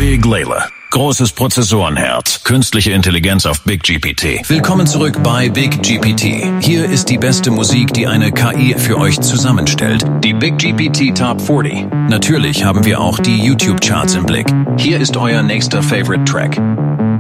Big Layla. Großes Prozessorenherz. Künstliche Intelligenz auf Big GPT. Willkommen zurück bei Big GPT. Hier ist die beste Musik, die eine KI für euch zusammenstellt. Die Big GPT Top 40. Natürlich haben wir auch die YouTube-Charts im Blick. Hier ist euer nächster Favorite Track.